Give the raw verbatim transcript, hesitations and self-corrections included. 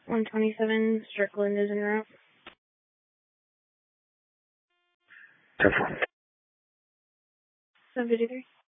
one twenty-seven, Strickland is en route. ten four. seven fifty-three.